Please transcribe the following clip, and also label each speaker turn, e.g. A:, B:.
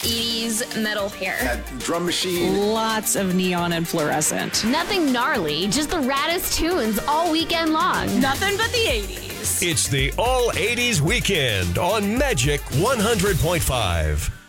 A: 80s metal hair.
B: That drum machine.
C: Lots of neon and fluorescent.
D: Nothing gnarly, just the raddest tunes all weekend long.
E: Nothing but the 80s.
F: It's the All 80s Weekend on Magic 100.5.